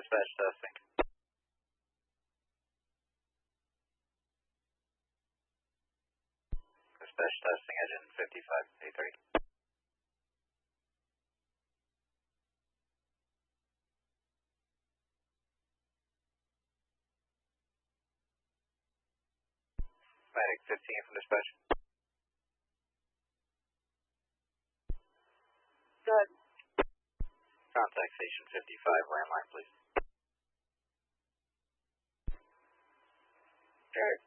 Dispatch testing. Dispatch testing, engine 55A3. Medic 15 from dispatch. Good. Contact station 55, landline please. Sure.